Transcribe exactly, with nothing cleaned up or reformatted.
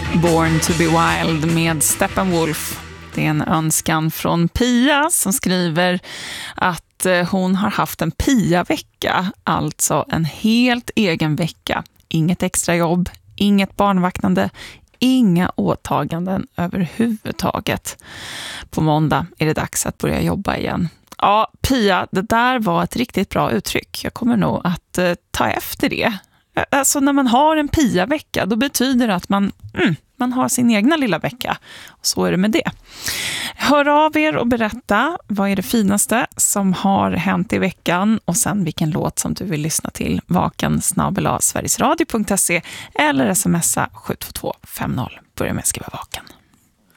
Born to be wild med Steppenwolf. Det är en önskan från Pia som skriver att hon har haft en Pia-vecka, alltså en helt egen vecka. Inget extra jobb, inget barnvaktande, inga åtaganden överhuvudtaget. På måndag är det dags att börja jobba igen. Ja, Pia, det där var ett riktigt bra uttryck. Jag kommer nog att eh, ta efter det. Alltså när man har en Pia-vecka, då betyder det att man, mm, man har sin egna lilla vecka. Och så är det med det. Hör av er och berätta vad är det finaste som har hänt i veckan och sen vilken låt som du vill lyssna till. Vaken snabel-a sverigesradio punkt se eller smsa sju två två fem noll. Börja med att skriva vaken.